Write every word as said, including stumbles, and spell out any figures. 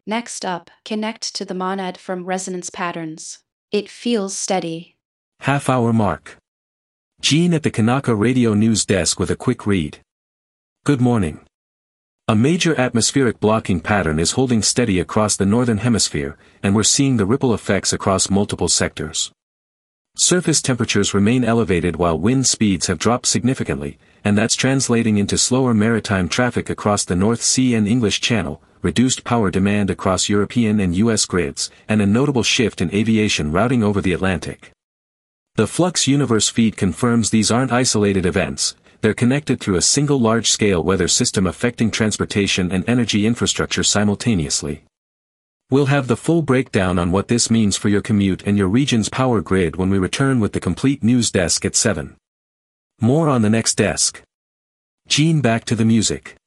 Next up, connect to the monad from Resonance Patterns. It feels steady. Half hour mark. Gene at the Kanaka Radio News Desk with a quick read. Good morning. A major atmospheric blocking pattern is holding steady across the northern hemisphere, and we're seeing the ripple effects across multiple sectors. Surface temperatures remain elevated while wind speeds have dropped significantly, and that's translating into slower maritime traffic across the North Sea and English Channel, reduced power demand across European and U S grids, and a notable shift in aviation routing over the Atlantic. The Flux Universe feed confirms these aren't isolated events, they're connected through a single large-scale weather system affecting transportation and energy infrastructure simultaneously. We'll have the full breakdown on what this means for your commute and your region's power grid when we return with the complete news desk at seven. More on the next desk. Gene, back to the music.